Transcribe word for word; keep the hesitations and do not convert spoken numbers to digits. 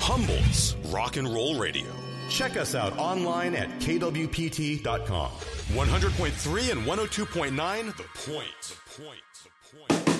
Humboldt's Rock and Roll Radio. Check us out online at K W P T dot com. one hundred point three and one oh two point nine, The Point. The Point. The Point.